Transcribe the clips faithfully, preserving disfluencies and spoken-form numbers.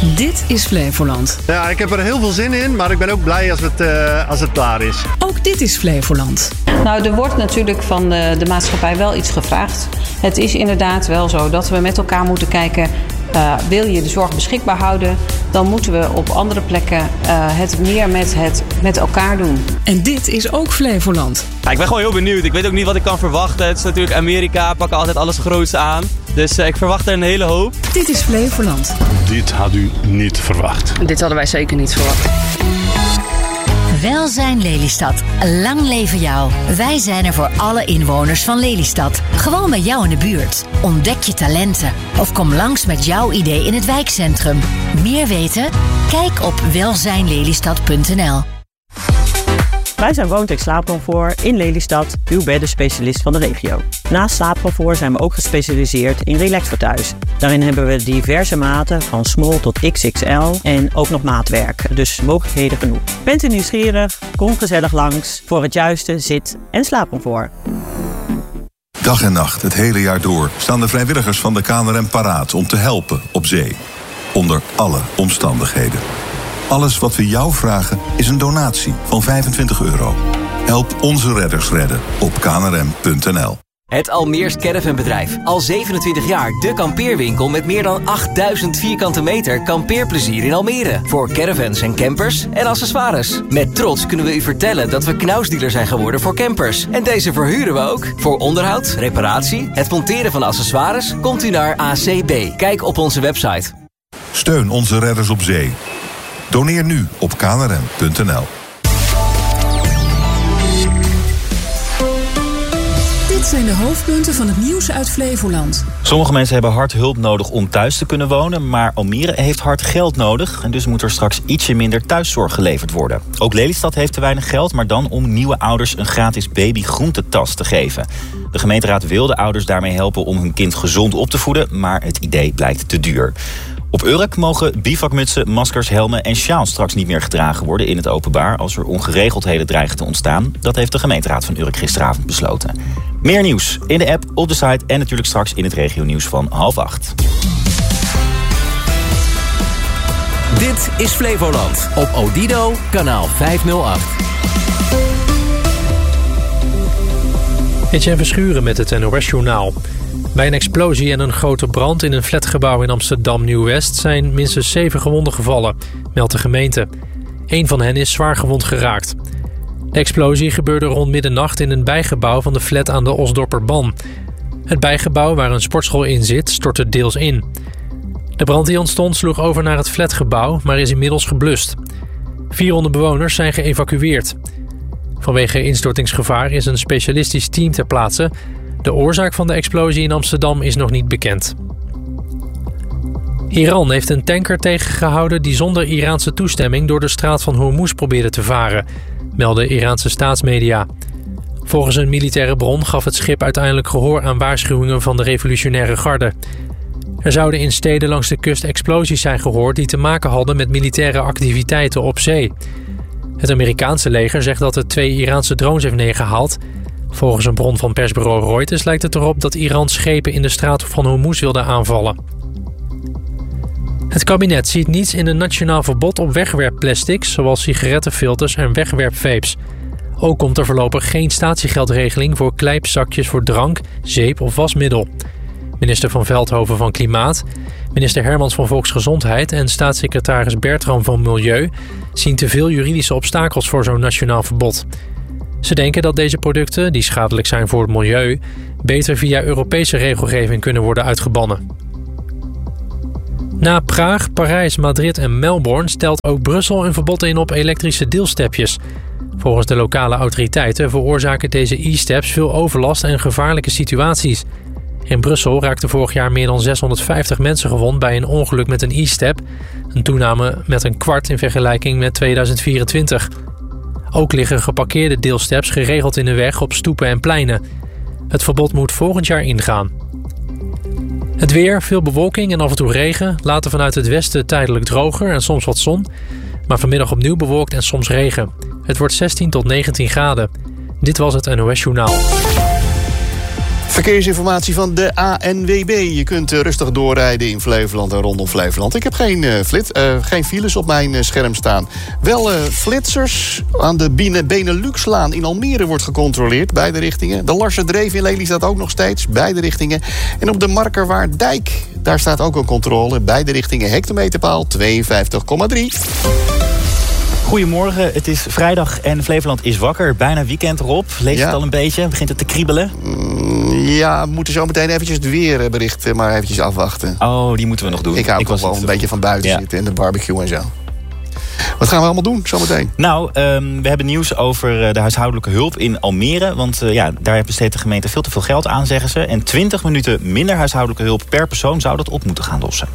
Dit is Flevoland. Ja, ik heb er heel veel zin in, maar ik ben ook blij als het, uh, als het klaar is. Ook dit is Flevoland. Nou, er wordt natuurlijk van de, de maatschappij wel iets gevraagd. Het is inderdaad wel zo dat we met elkaar moeten kijken... Uh, wil je de zorg beschikbaar houden, dan moeten we op andere plekken uh, het meer met, het, met elkaar doen. En dit is ook Flevoland. Ja, ik ben gewoon heel benieuwd. Ik weet ook niet wat ik kan verwachten. Het is natuurlijk Amerika, pakken altijd alles groots aan. Dus uh, ik verwacht er een hele hoop. Dit is Flevoland. Dit had u niet verwacht. Dit hadden wij zeker niet verwacht. Welzijn Lelystad. Lang leven jou. Wij zijn er voor alle inwoners van Lelystad. Gewoon bij jou in de buurt. Ontdek je talenten. Of kom langs met jouw idee in het wijkcentrum. Meer weten? Kijk op welzijn lelystad punt n l. Wij zijn Woontex Slaapcomfort in Lelystad, uw beddenspecialist van de regio. Naast slaapcomfort zijn we ook gespecialiseerd in relax voor thuis. Daarin hebben we diverse maten van small tot X X L en ook nog maatwerk. Dus mogelijkheden genoeg. Bent u nieuwsgierig? Kom gezellig langs voor het juiste zit- en slaapcomfort. Dag en nacht, het hele jaar door, staan de vrijwilligers van de K N R M paraat om te helpen op zee. Onder alle omstandigheden. Alles wat we jou vragen is een donatie van vijfentwintig euro. Help onze redders redden op k n r m punt n l. Het Almeers Caravanbedrijf. Al zevenentwintig jaar de kampeerwinkel met meer dan achtduizend vierkante meter kampeerplezier in Almere. Voor caravans en campers en accessoires. Met trots kunnen we u vertellen dat we knausdealer zijn geworden voor campers. En deze verhuren we ook. Voor onderhoud, reparatie, het monteren van accessoires komt u naar A C B. Kijk op onze website. Steun onze redders op zee. Doneer nu op k n r m punt n l. Dit zijn de hoofdpunten van het nieuws uit Flevoland. Sommige mensen hebben hard hulp nodig om thuis te kunnen wonen, maar Almere heeft hard geld nodig en dus moet er straks ietsje minder thuiszorg geleverd worden. Ook Lelystad heeft te weinig geld, maar dan om nieuwe ouders een gratis babygroentetas te geven. De gemeenteraad wil de ouders daarmee helpen om hun kind gezond op te voeden, maar het idee blijkt te duur. Op Urk mogen bivakmutsen, maskers, helmen en sjaals straks niet meer gedragen worden in het openbaar als er ongeregeldheden dreigen te ontstaan. Dat heeft de gemeenteraad van Urk gisteravond besloten. Meer nieuws in de app, op de site en natuurlijk straks in het regionieuws van half acht. Dit is Flevoland op Odido, kanaal vijfhonderdacht. Etienne Verschuren met het N O S-journaal. Bij een explosie en een grote brand in een flatgebouw in Amsterdam Nieuw-West zijn minstens zeven gewonden gevallen, meldt de gemeente. Eén van hen is zwaar gewond geraakt. De explosie gebeurde rond middernacht in een bijgebouw van de flat aan de Osdorperban. Het bijgebouw waar een sportschool in zit stortte deels in. De brand die ontstond sloeg over naar het flatgebouw, maar is inmiddels geblust. vierhonderd bewoners zijn geëvacueerd. Vanwege instortingsgevaar is een specialistisch team ter plaatse. De oorzaak van de explosie in Amsterdam is nog niet bekend. Iran heeft een tanker tegengehouden die zonder Iraanse toestemming door de straat van Hormuz probeerde te varen, melden Iraanse staatsmedia. Volgens een militaire bron gaf het schip uiteindelijk gehoor aan waarschuwingen van de revolutionaire garde. Er zouden in steden langs de kust explosies zijn gehoord die te maken hadden met militaire activiteiten op zee. Het Amerikaanse leger zegt dat het twee Iraanse drones heeft neergehaald. Volgens een bron van persbureau Reuters lijkt het erop dat Iran schepen in de straat van Hormuz wilde aanvallen. Het kabinet ziet niets in een nationaal verbod op wegwerpplastics, zoals sigarettenfilters en wegwerpvapes. Ook komt er voorlopig geen statiegeldregeling voor kleipzakjes voor drank, zeep of wasmiddel. Minister Van Veldhoven van Klimaat, minister Hermans van Volksgezondheid en staatssecretaris Bertram van Milieu zien te veel juridische obstakels voor zo'n nationaal verbod. Ze denken dat deze producten, die schadelijk zijn voor het milieu, beter via Europese regelgeving kunnen worden uitgebannen. Na Praag, Parijs, Madrid en Melbourne stelt ook Brussel een verbod in op elektrische deelstepjes. Volgens de lokale autoriteiten veroorzaken deze e-steps veel overlast en gevaarlijke situaties. In Brussel raakten vorig jaar meer dan zeshonderdvijftig mensen gewond bij een ongeluk met een e-step, een toename met een kwart in vergelijking met tweeduizend vierentwintig. Ook liggen geparkeerde deelsteps geregeld in de weg op stoepen en pleinen. Het verbod moet volgend jaar ingaan. Het weer, veel bewolking en af en toe regen, later vanuit het westen tijdelijk droger en soms wat zon, maar vanmiddag opnieuw bewolkt en soms regen. Het wordt zestien tot negentien graden. Dit was het N O S Journaal. Verkeersinformatie van de A N W B. Je kunt uh, rustig doorrijden in Flevoland en rondom Flevoland. Ik heb geen, uh, flit, uh, geen files op mijn uh, scherm staan. Wel uh, flitsers aan de Beneluxlaan in Almere wordt gecontroleerd. Beide richtingen. De Larsendreef in Lely staat ook nog steeds. Beide richtingen. En op de Markerwaarddijk, daar staat ook een controle. Beide richtingen hectometerpaal tweeënvijftig komma drie. Goedemorgen, het is vrijdag en Flevoland is wakker. Bijna weekend erop. Lees je ja. het al een beetje? Begint het te kriebelen? Mm, ja, we moeten zo meteen eventjes het weerbericht maar eventjes afwachten. Oh, die moeten we nog doen. Ik hou Ik toch wel een beetje doen. van buiten ja. zitten en de barbecue en zo. Wat gaan we allemaal doen zometeen? Nou, um, we hebben nieuws over de huishoudelijke hulp in Almere. Want uh, ja, daar besteedt de gemeente veel te veel geld aan, zeggen ze. En twintig minuten minder huishoudelijke hulp per persoon zou dat op moeten gaan lossen.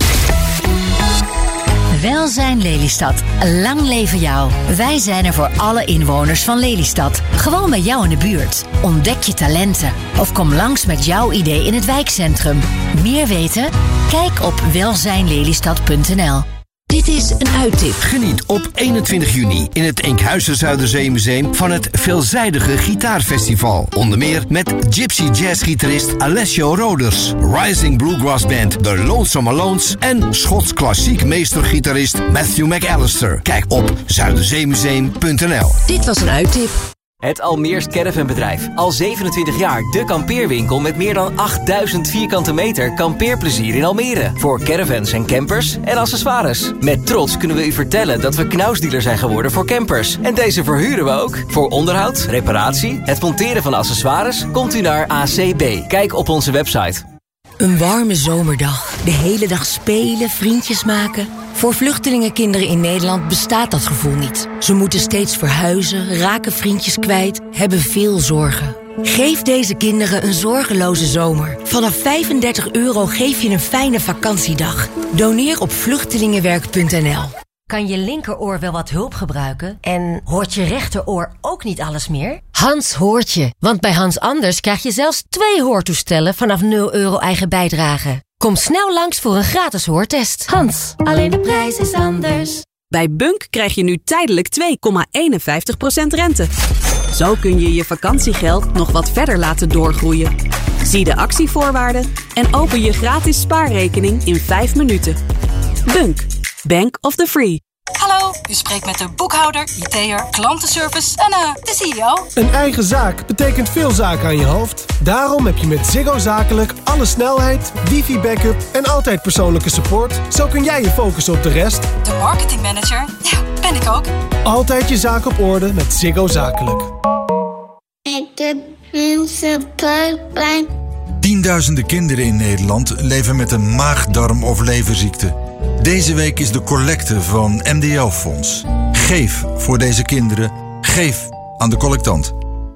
Welzijn Lelystad. Lang leven jou. Wij zijn er voor alle inwoners van Lelystad. Gewoon bij jou in de buurt. Ontdek je talenten. Of kom langs met jouw idee in het wijkcentrum. Meer weten? Kijk op welzijn lelystad punt n l. Dit is een uittip. Geniet op eenentwintig juni in het Enkhuizen Zuiderzeemuseum van het veelzijdige gitaarfestival. Onder meer met gypsy jazzgitarist Alessio Roders, rising bluegrass band The Lonesome Alones en Schots klassiek meestergitarist Matthew McAllister. Kijk op zuiderzeemuseum punt n l. Dit was een uittip. Het Almeers Caravanbedrijf. Al zevenentwintig jaar de kampeerwinkel met meer dan achtduizend vierkante meter kampeerplezier in Almere. Voor caravans en campers en accessoires. Met trots kunnen we u vertellen dat we knausdealer zijn geworden voor campers. En deze verhuren we ook. Voor onderhoud, reparatie, het monteren van accessoires komt u naar A C B. Kijk op onze website. Een warme zomerdag. De hele dag spelen, vriendjes maken. Voor vluchtelingenkinderen in Nederland bestaat dat gevoel niet. Ze moeten steeds verhuizen, raken vriendjes kwijt, hebben veel zorgen. Geef deze kinderen een zorgeloze zomer. Vanaf vijfendertig euro geef je een fijne vakantiedag. Doneer op vluchtelingenwerk punt n l. Kan je linkeroor wel wat hulp gebruiken? En hoort je rechteroor ook niet alles meer? Hans hoort je, want bij Hans Anders krijg je zelfs twee hoortoestellen vanaf nul euro eigen bijdrage. Kom snel langs voor een gratis hoortest. Hans, alleen de prijs is anders. Bij Bunk krijg je nu tijdelijk twee komma eenenvijftig procent rente. Zo kun je je vakantiegeld nog wat verder laten doorgroeien. Zie de actievoorwaarden en open je gratis spaarrekening in vijf minuten. Bunk, Bank of the Free. Hallo, u spreekt met de boekhouder, I T'er, klantenservice en uh, de C E O. Een eigen zaak betekent veel zaken aan je hoofd. Daarom heb je met Ziggo Zakelijk alle snelheid, wifi-backup en altijd persoonlijke support. Zo kun jij je focussen op de rest. De marketingmanager, ja, ben ik ook. Altijd je zaak op orde met Ziggo Zakelijk. Ik heb mensen buikpijn. Tienduizenden kinderen in Nederland leven met een maag-darm- of leverziekte. Deze week is de collecte van M D L-fonds. Geef voor deze kinderen. Geef aan de collectant.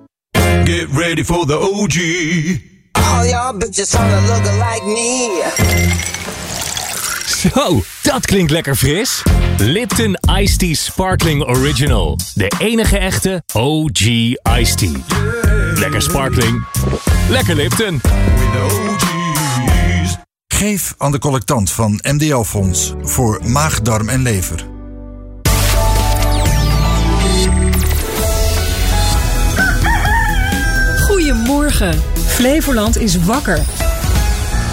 Get ready for the O G. All y'all bitches wanna look like me. Zo, dat klinkt lekker fris. Lipton Iced Tea Sparkling Original. De enige echte O G Iced Tea. Lekker sparkling. Lekker Lipton. Geef aan de collectant van M D L-fonds voor maag, darm en lever. Goedemorgen. Flevoland is wakker.